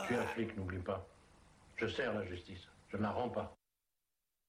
suis un flic, n'oublie pas. Je sers la justice. Je ne la rends pas.